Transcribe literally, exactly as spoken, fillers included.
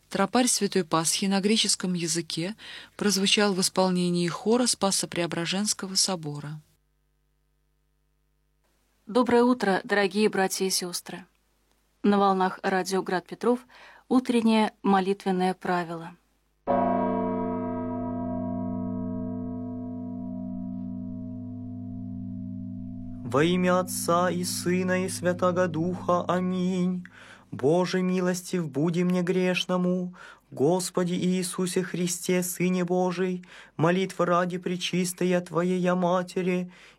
Тропарь Святой Пасхи на греческом языке прозвучал в исполнении хора Спасо-Преображенского собора. Доброе утро, дорогие братья и сестры! На волнах радио «Град Петров» утреннее молитвенное правило. Во имя Отца и Сына и Святаго Духа. Аминь. Боже милостив, буди мне грешному, Господи Иисусе Христе, Сыне Божий, молитва ради пречистая Твоей Матери